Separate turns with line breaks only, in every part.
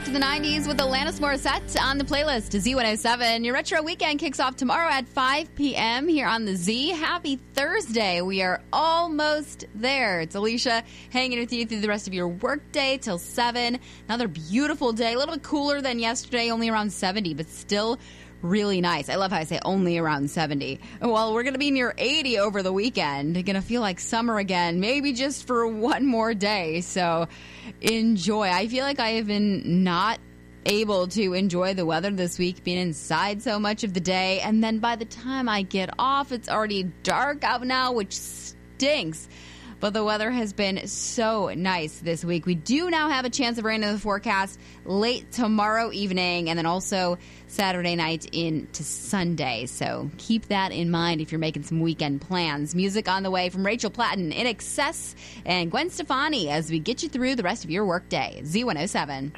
to the 90s with Alanis Morissette on the playlist to Z107. Your retro weekend kicks off tomorrow at 5 p.m. here on the Z. Happy Thursday. We are almost there. It's Alicia hanging with you through the rest of your workday till 7. Another beautiful day. A little bit cooler than yesterday, only around 70, but still really nice. I love how I say only around 70. Well, we're going to be near 80 over the weekend. Going to feel like summer again, maybe just for one more day. So enjoy. I feel like I have been not able to enjoy the weather this week, being inside so much of the day. And then by the time I get off, it's already dark out now, which stinks. But the weather has been so nice this week. We do now have a chance of rain in the forecast late tomorrow evening and then also Saturday night into Sunday. So keep that in mind if you're making some weekend plans. Music on the way from Rachel Platten, In Excess, and Gwen Stefani as we get you through the rest of your workday. Z107.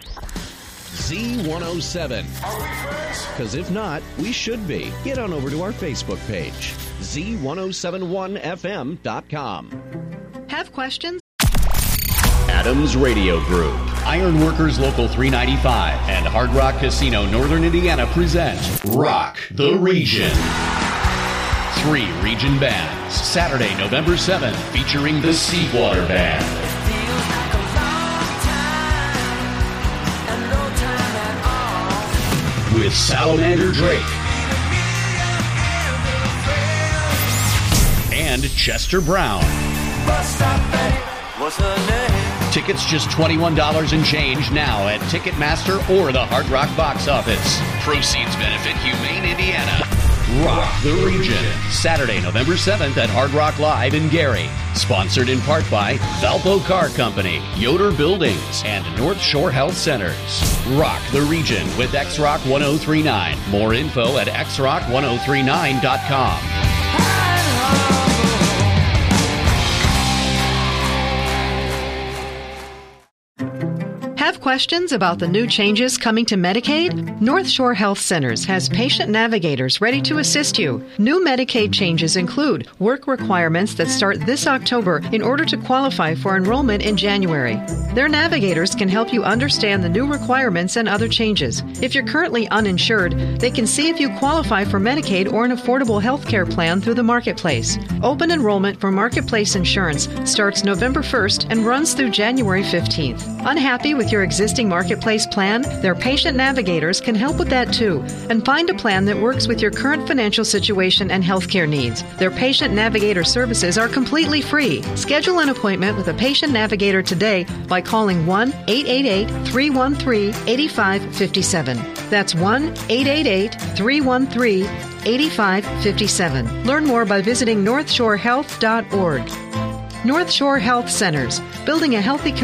Z107. Are we friends? Because if not, we should be. Get on over to our Facebook page, Z1071FM.com.
Have questions?
Adams Radio Group,
Ironworkers Local 395, and Hard Rock Casino Northern Indiana present Rock the Region. 3 region bands. Saturday, November 7th, featuring the Seawater Band. With Salamander Drake. And Chester Brown.
What's her name?
Tickets just $21 and change now at Ticketmaster or the Hard Rock box office. Proceeds benefit Humane Indiana. Rock the Region. Saturday, November 7th at Hard Rock Live in Gary. Sponsored in part by Valpo Car Company, Yoder Buildings, and North Shore Health Centers. Rock the Region with X-Rock 1039. More info at xrock1039.com.
Have questions about the new changes coming to Medicaid? North Shore Health Centers has patient navigators ready to assist you. New Medicaid changes include work requirements that start this October in order to qualify for enrollment in January. Their navigators can help you understand the new requirements and other changes. If you're currently uninsured, they can see if you qualify for Medicaid or an affordable health care plan through the Marketplace. Open enrollment for Marketplace insurance starts November 1st and runs through January 15th. Unhappy with your existing Marketplace plan? Their patient navigators can help with that too and find a plan that works with your current financial situation and healthcare needs. Their patient navigator services are completely free. Schedule an appointment with a patient navigator today by calling 1-888-313-8557. That's 1-888-313-8557. Learn more by visiting northshorehealth.org. North Shore Health Centers, building a healthy community.